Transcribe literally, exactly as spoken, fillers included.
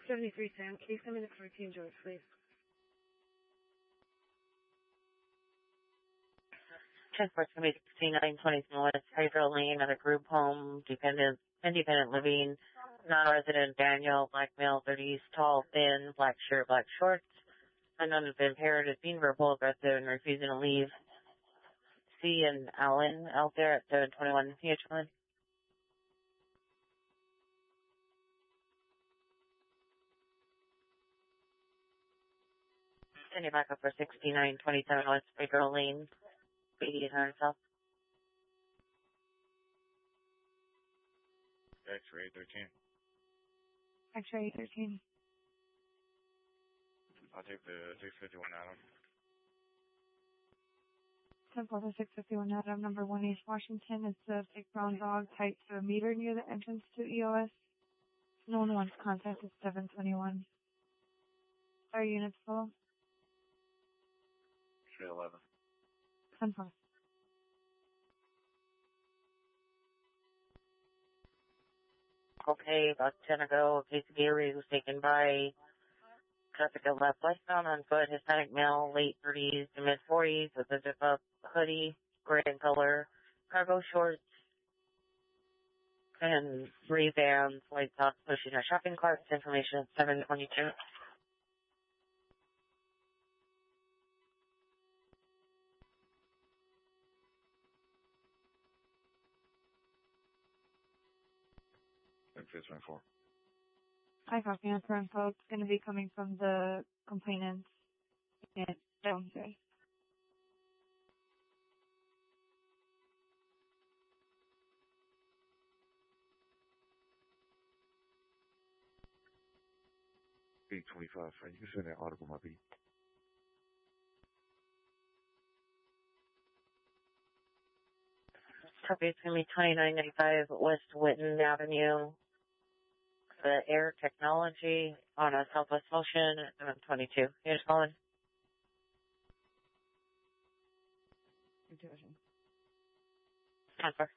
seventy-three Sam, can you come in at fourteen George, please? Transport's going to be sixty-nine twenty-seven West Pedro Lane at a group home, dependent, independent living, non-resident Daniel, black male, thirties, tall, thin, black shirt, black shorts, unknown if impaired, is being verbal, aggressive, and refusing to leave. C and Allen out there at seven twenty-one P H one. Sending back up for sixty-nine twenty-seven West Pedro Lane, eighty-eight hundred South. X-ray thirteen. X-ray thirteen. I'll take the six fifty-one Adam. ten Delta six fifty-one Adam, number one East Washington. It's a big brown dog tied to a meter near the entrance to E O S. No one wants contact at seven twenty-one. Are units full? X-ray eleven. ten four. Okay, about ten ago, a case of Gary was taken by traffic at left westbound on foot, Hispanic male, late thirties to mid forties, with a zip-up hoodie, gray in color, cargo shorts, and three vans, white socks, pushing a shopping cart. Information at seven twenty-two. X-ray twenty-four. Hi, copy on current folks. Going to be coming from the complainants in downstairs. eight twenty-five, friend. You can send that article, my beat. Copy, it's going to be twenty-nine ninety-five West Whitten Avenue. The Air Technology on a Southwest Motion at seven twenty-two. Here's calling. Intuition. Transfer.